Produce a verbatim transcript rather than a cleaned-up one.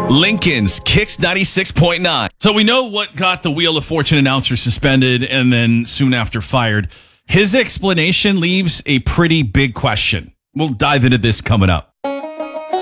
Lincoln's Kicks ninety-six point nine. So we know what got the Wheel of Fortune announcer suspended and then soon after fired. His explanation leaves a pretty big question. We'll dive into this coming up.